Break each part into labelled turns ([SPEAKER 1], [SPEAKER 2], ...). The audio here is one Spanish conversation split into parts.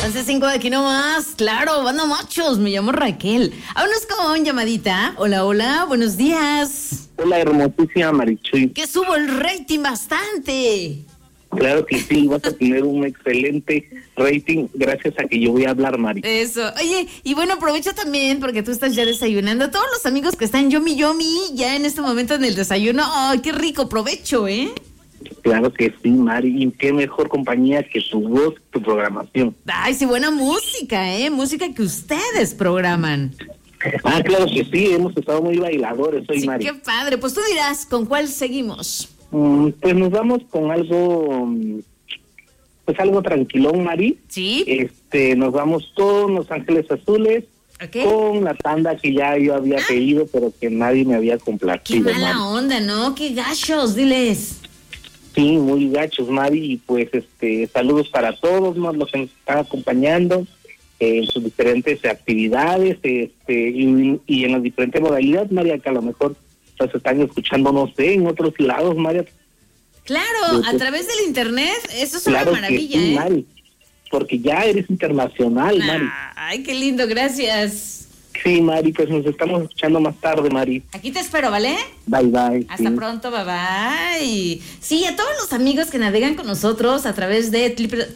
[SPEAKER 1] 11:05 de aquí nomás. Claro, banda machos. Me llamo Raquel. Vámonos con llamadita. Hola, hola. Buenos días.
[SPEAKER 2] Hola, hermosísima Marichuy.
[SPEAKER 1] Que subo el rating bastante.
[SPEAKER 2] Claro que sí, vas a tener un excelente rating gracias a que yo voy a hablar, Mari.
[SPEAKER 1] Eso. Oye, y bueno, aprovecho también porque tú estás ya desayunando. Todos los amigos que están yomi ya en este momento en el desayuno. ¡Ay, qué rico! Provecho, ¿eh?
[SPEAKER 2] Claro que sí, Mari. Y qué mejor compañía que tu voz, tu programación.
[SPEAKER 1] Ay, sí, buena música, ¿eh? Música que ustedes programan.
[SPEAKER 2] Ah, claro que sí, hemos estado muy bailadores hoy,
[SPEAKER 1] Sí,
[SPEAKER 2] Mari.
[SPEAKER 1] qué padre. Pues tú dirás, ¿con cuál seguimos?
[SPEAKER 2] Pues nos vamos con algo, pues algo tranquilón, Mari.
[SPEAKER 1] Sí.
[SPEAKER 2] Nos vamos con Los Ángeles Azules,
[SPEAKER 1] Ok.
[SPEAKER 2] con la tanda que ya yo había pedido, pero que nadie me había
[SPEAKER 1] Qué
[SPEAKER 2] complacido,
[SPEAKER 1] mala
[SPEAKER 2] Mari.
[SPEAKER 1] onda, ¿no? Qué gachos, diles.
[SPEAKER 2] Sí, muy gachos, Mari, y pues saludos para todos, ¿no? Los que nos están acompañando en sus diferentes actividades, y en las diferentes modalidades, María, que a lo mejor los están escuchando, no sé, en otros lados, María.
[SPEAKER 1] Claro, a través del internet, eso es
[SPEAKER 2] Claro
[SPEAKER 1] una maravilla,
[SPEAKER 2] que sí,
[SPEAKER 1] ¿eh?
[SPEAKER 2] Mari, porque ya eres internacional, Mari.
[SPEAKER 1] Ay, qué lindo, gracias.
[SPEAKER 2] Sí, Mari, pues nos estamos escuchando más tarde, Mari.
[SPEAKER 1] Aquí te espero, ¿vale?
[SPEAKER 2] Bye, bye.
[SPEAKER 1] Hasta
[SPEAKER 2] Sí.
[SPEAKER 1] pronto, bye bye. Sí, a todos los amigos que navegan con nosotros a través de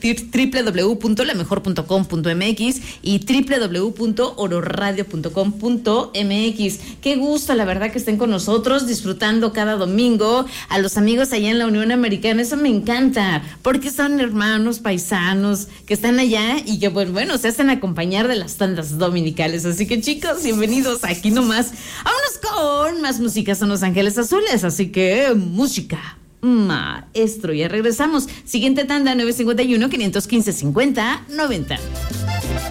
[SPEAKER 1] www.lamejor.com.mx y www.ororadio.com.mx. Qué gusto, la verdad, que estén con nosotros disfrutando cada domingo. A los amigos allá en la Unión Americana, eso me encanta, porque son hermanos, paisanos que están allá y que, pues bueno, se hacen acompañar de las tandas dominicales. Así que, chicos, bienvenidos aquí nomás. Vámonos con más música, son Los Ángeles Azules, así que música, maestro. Ya regresamos. Siguiente tanda, 951-515-50-90.